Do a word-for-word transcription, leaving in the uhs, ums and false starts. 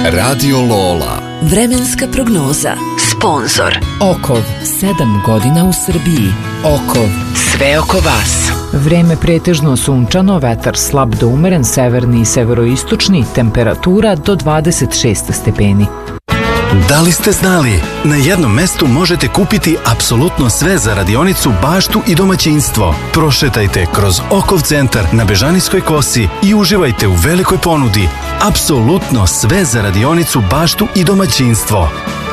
Radio Lola. Vremenska prognoza. Sponzor Okov, sedam godina u Srbiji. Okov, sve oko vas. Vreme pretežno sunčano, vetar slab do umeren, severni i severoistočni, temperatura do dvadeset šest stepeni. Da li ste znali? Na jednom mestu možete kupiti apsolutno sve za radionicu, baštu i domaćinstvo. Prošetajte kroz Okov centar na Bežanijskoj kosi i uživajte u velikoj ponudi. Apsolutno sve za radionicu, baštu i domaćinstvo.